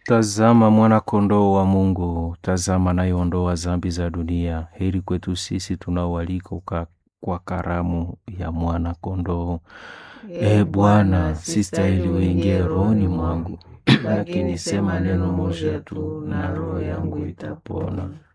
Tazama mwana kondoo wa Mungu, tazama anayeondoa dhambi za dunia. Heri kwetu sisi tunaoalikwa kwa karamu ya mwana kondoo. Bwana, sistahili uingie rohoni mwangu, lakini sema neno moja tu na roho yangu itapona.